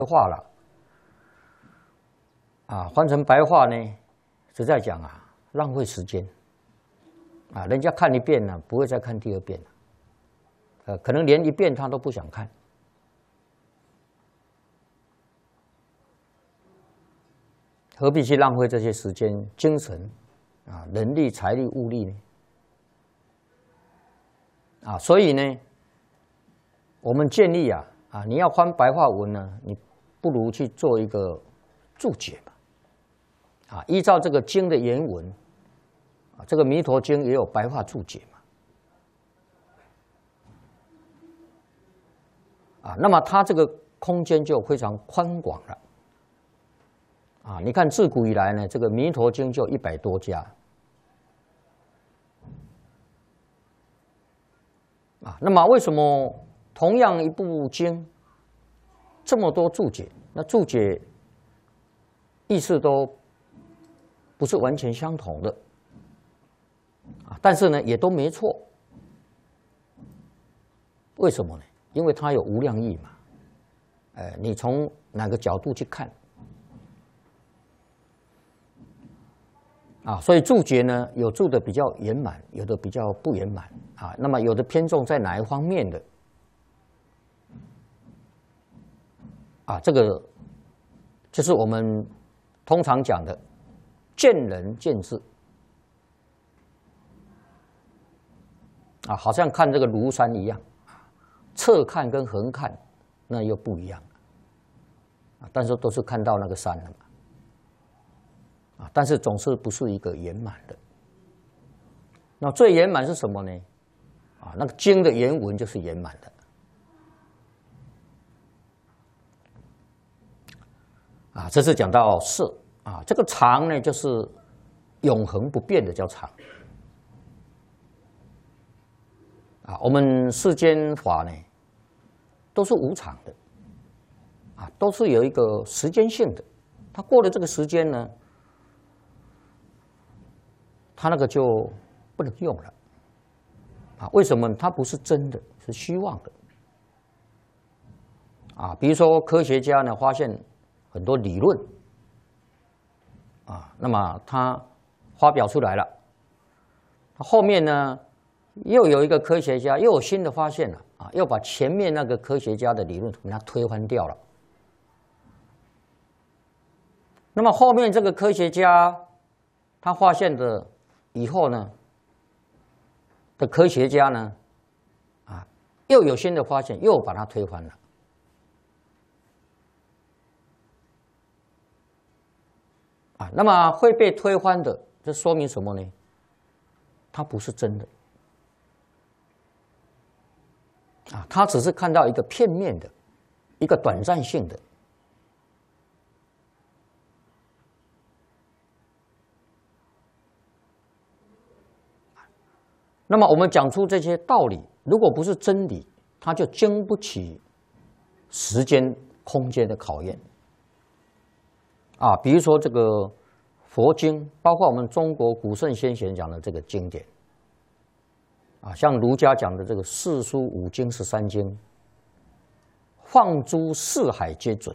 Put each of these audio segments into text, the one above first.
话了啊，换成白话呢，实在讲啊，浪费时间啊，人家看一遍呢，不会再看第二遍了，可能连一遍他都不想看，何必去浪费这些时间、精神啊、人力、财力、物力呢？啊，所以呢，我们建议啊，你要翻白话文呢，你不如去做一个注解吧。啊，依照这个经的原文，啊，这个《弥陀经》也有白话注解嘛。啊，那么它这个空间就非常宽广了。啊，你看自古以来呢，这个《弥陀经》就100多家。啊，那么为什么同样一部经这么多注解？那注解意思都不是完全相同的啊，但是呢也都没错。为什么呢？因为它有无量义嘛。你从哪个角度去看啊？所以注解呢，有注的比较圆满，有的比较不圆满啊。那么有的偏重在哪一方面的啊？这个就是我们通常讲的见仁见智啊，好像看这个庐山一样，侧看跟横看那又不一样啊，但是都是看到那个山了嘛。啊，但是总是不是一个圆满的。那最圆满是什么呢？啊，那个经的原文就是圆满的。啊，这是讲到色啊，这个常呢就是永恒不变的叫常。啊，我们世间法呢都是无常的，啊，都是有一个时间性的。它过了这个时间呢，它那个就不能用了，啊，为什么？它不是真的，是虚妄的，啊，比如说科学家呢发现很多理论，啊，那么他发表出来了，后面呢又有一个科学家又有新的发现了，啊，又把前面那个科学家的理论给它推翻掉了，那么后面这个科学家他发现的以后呢，的科学家呢，啊，又有新的发现，又把它推翻了。啊，那么会被推翻的，这说明什么呢？它不是真的。啊，他只是看到一个片面的，一个短暂性的。那么我们讲出这些道理，如果不是真理，它就经不起时间、空间的考验。啊，比如说这个佛经，包括我们中国古圣先贤讲的这个经典，啊，像儒家讲的这个四书五经13经，放诸四海皆准。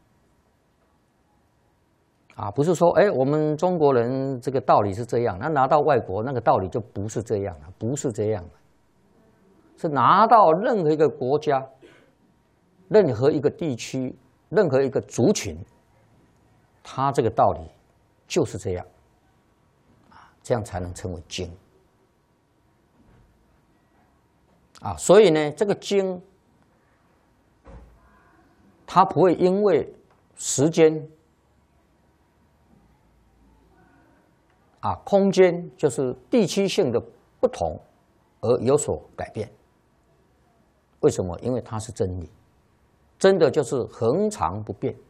啊，不是说，我们中国人这个道理是这样，那拿到外国那个道理就不是这样了，不是这样的，是拿到任何一个国家、任何一个地区、任何一个族群，它这个道理就是这样，啊，这样才能称为经。啊，所以呢，这个经它不会因为时间。啊，空间就是地区性的不同而有所改变。为什么？因为它是真理，真的就是恒常不变。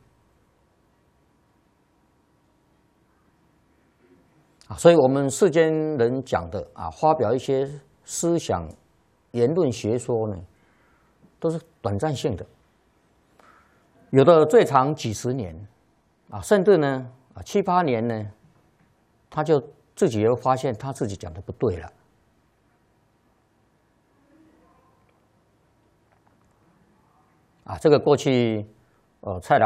啊，所以我们世间人讲的啊，发表一些思想、言论、学说呢，都是短暂性的，有的最长几十年，啊，甚至呢7、8年呢。他就自己又发现他自己讲的不对了，啊，这个过去，蔡老